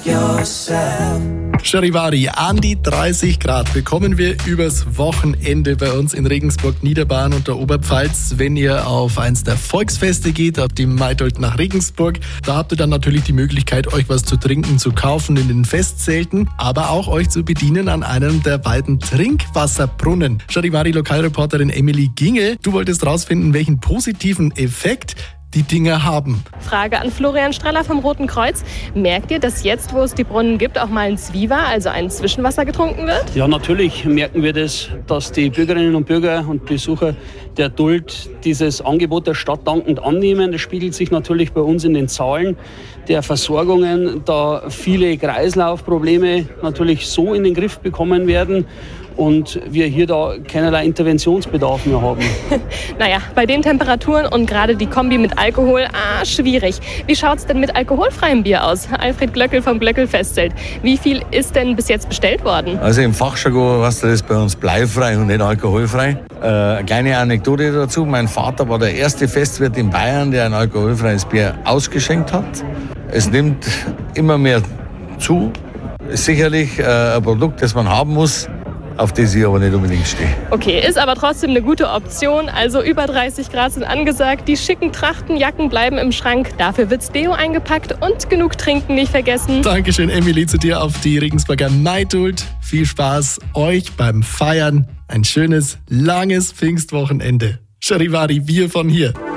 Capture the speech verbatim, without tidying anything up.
yourself. Charivari, an die dreißig Grad bekommen wir übers Wochenende bei uns in Regensburg, Niederbayern und der Oberpfalz. Wenn ihr auf eins der Volksfeste geht, auf die Maitold nach Regensburg, da habt ihr dann natürlich die Möglichkeit, euch was zu trinken zu kaufen in den Festzelten, aber auch euch zu bedienen an einem der beiden Trinkwasserbrunnen. Charivari, Lokalreporterin Emily Ginge, du wolltest rausfinden, welchen positiven Effekt die Dinger haben. Frage an Florian Streller vom Roten Kreuz. Merkt ihr, dass jetzt, wo es die Brunnen gibt, auch mal ein Zwiwa, also ein Zwischenwasser getrunken wird? Ja, natürlich merken wir das, dass die Bürgerinnen und Bürger und Besucher der Duld dieses Angebot der Stadt dankend annehmen. Das spiegelt sich natürlich bei uns in den Zahlen der Versorgungen, da viele Kreislaufprobleme natürlich so in den Griff bekommen werden und wir hier da keinerlei Interventionsbedarf mehr haben. Naja, bei den Temperaturen und gerade die Kombi mit Alkohol, ah, schwierig. Wie schaut's denn mit alkoholfreiem Bier aus? Alfred Glöckel vom Glöckel Festzelt. Wie viel ist denn bis jetzt bestellt worden? Also im Fachjargon was das ist bei uns bleifrei und nicht alkoholfrei. Äh, eine kleine Anekdote dazu. Mein Vater war der erste Festwirt in Bayern, der ein alkoholfreies Bier ausgeschenkt hat. Es nimmt immer mehr zu. Ist sicherlich äh, ein Produkt, das man haben muss, auf das ich aber nicht unbedingt stehe. Okay, ist aber trotzdem eine gute Option. Also über dreißig Grad sind angesagt. Die schicken Trachtenjacken bleiben im Schrank. Dafür wird's Deo eingepackt und genug trinken nicht vergessen. Dankeschön, Emily, zu dir auf die Regensburger Maitold. Viel Spaß euch beim Feiern. Ein schönes, langes Pfingstwochenende. Charivari, wir von hier.